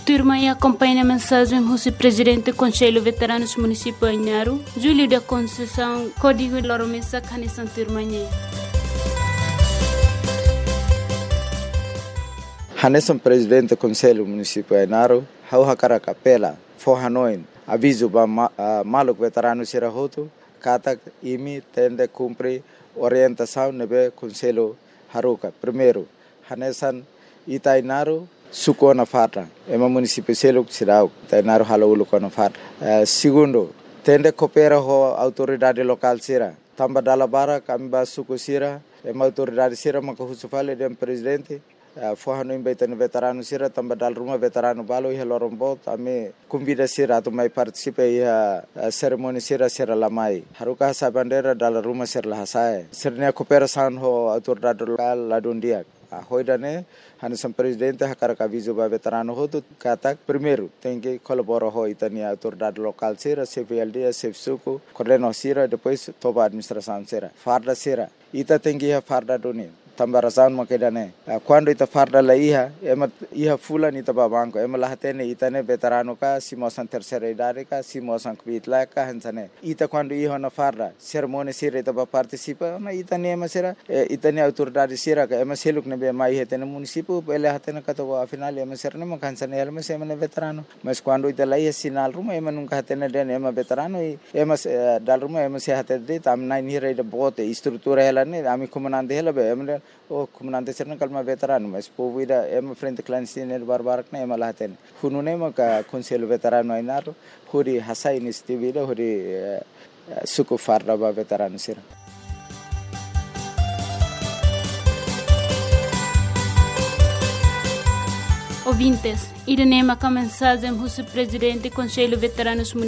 turma e acompanha a mensagem do presidente do Conselho Veteranos Municipal Inharu, Júlio da Conceição, Código Loromessa, Canissan Turmanhe. Hanesan presidente do Conselho Municipal Inharu, hau hakara kapela, forhanoin, aviso ba maluk veterano sirahoto, katak imi tende cumpre orientação nebe Conselho Haruka. Primeiro, Hanesan Itainaru suko na fatra ema município seluk sirau Itainaru halaulu na fatra. Segundo, tende coopera ho autoridade local sira. Tamba dalabara kami ba suku sira ema autoridade sira maka husufale dem presidente. Forrano em beitano veterano sira tamba dal rumah veterano balo ia lorombo ame convida sira tu mai participe ia cerimônia sira lamai haruka sa bandera dal rumah sira lahasai sirnya cooperação ho autoridade local ladundia hoidane Hanesan presidente hakara aviso ba veterano ho tu katak primeiro tem que colaborar ho itania autoridade local sira CVLD CFSUCO coordeno sira depois toba administração sira farda sira ita tem que farda doni tambarasan makedane quando ita farda la iha fulan ita babanko ema lahatene itane veterano ka simosan terceira idade ka simosan kvitla ka hansane ita quando iha na farda cerimônia sira ita ba participa na itane ema sira itane autoridade sira ka ema seluk ne be mai hetene município ele hatene ka to afinal ema sira ne makansane ema sema ne veterano mas quando ita la sinal ruma ema nunca hatene den ema veterano ema dal ruma ema se hatede tam nai nira ida bote estrutura ela ne ami comandante ela be ema comandante serna kalma veterano mas povida ema frente clandestino barbarak na ema lahaten hunune maka Conselho Veterano Inharu huri hasa iniciativa huri suku farda ba veterano sira. Ouvintes, iremos a mensagem do presidente do Conselho Veteranos